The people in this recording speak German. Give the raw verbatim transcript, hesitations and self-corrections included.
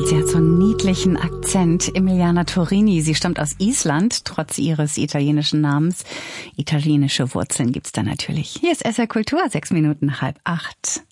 Sie hat so einen niedlichen Akzent. Emiliana Torini, sie stammt aus Island, trotz ihres italienischen Namens. Italienische Wurzeln gibt's da natürlich. Hier ist S R Kultur, sechs Minuten halb acht.